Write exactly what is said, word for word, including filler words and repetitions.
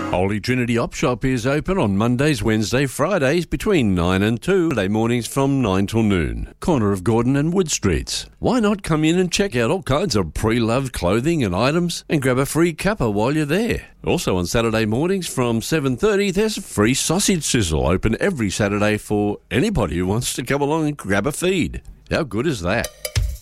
Holy Trinity Op Shop is open on Mondays, Wednesdays, Fridays between nine and two, Saturday mornings from nine till noon. Corner of Gordon and Wood Streets. Why not come in and check out all kinds of pre-loved clothing and items and grab a free cuppa while you're there. Also on Saturday mornings from seven thirty, there's a free sausage sizzle open every Saturday for anybody who wants to come along and grab a feed. How good is that?